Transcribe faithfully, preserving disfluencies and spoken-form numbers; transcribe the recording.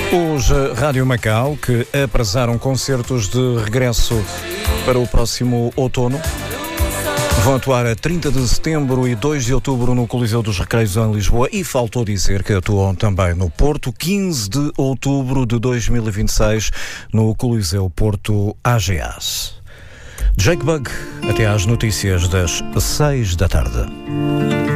Os Rádio Macau, que aprazaram concertos de regresso para o próximo outono, vão atuar a trinta de setembro e dois de outubro no Coliseu dos Recreios em Lisboa, e faltou dizer que atuam também no Porto, quinze de outubro de dois mil e vinte e seis, no Coliseu Porto A G A S. Jake Bugg, até às notícias das seis da tarde.